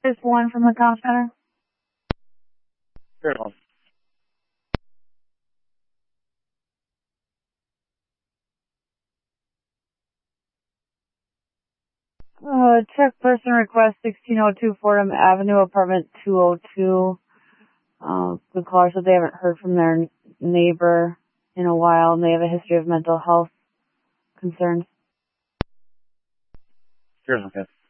There's one from the comp center. Sure. Hold Check person request 1602 Fordham Avenue, apartment 202. The caller said they haven't heard from their neighbor in a while, and they have a history of mental health concerns. Sure. Okay.